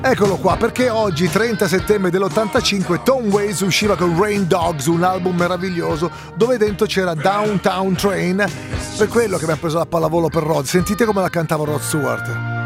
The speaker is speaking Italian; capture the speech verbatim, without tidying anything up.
Eccolo qua, perché oggi, trenta settembre dell'ottantacinque, Tom Waits usciva con Rain Dogs, un album meraviglioso dove dentro c'era Downtown Train. Per quello che mi ha preso la pallavolo per Rod. Sentite come la cantava Rod Stewart.